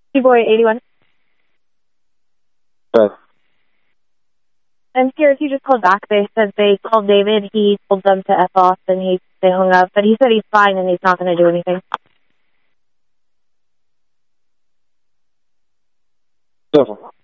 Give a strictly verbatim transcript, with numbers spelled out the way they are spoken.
T-Boy eighty-one. Good. I'm scared he just called back. They said they called David. He told them to F off, and he they hung up. But he said he's fine and he's not going to do anything. Definitely.